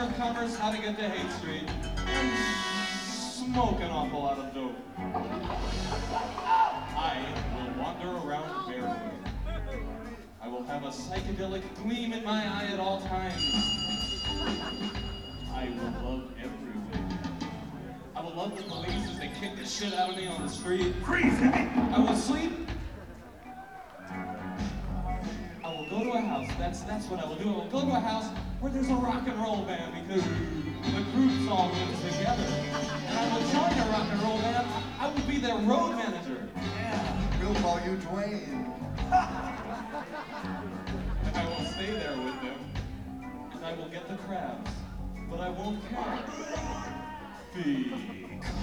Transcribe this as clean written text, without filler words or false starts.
newcomers how to get to Haight Street and smoke an awful lot of dope. I will wander around barefoot. I will have a psychedelic gleam in my eye at all times. I will love everything. I will love the police as they kick the shit out of me on the street. Freeze, Hippie! I will sleep. I will go to a house. That's what I will do. I will go to a house where there's a rock and roll band because the group's all lives together. And I will join a rock and roll band. I will be their road manager. Yeah, we'll call you Dwayne. And I will stay there with them. And I will get the crabs. But I won't care. Because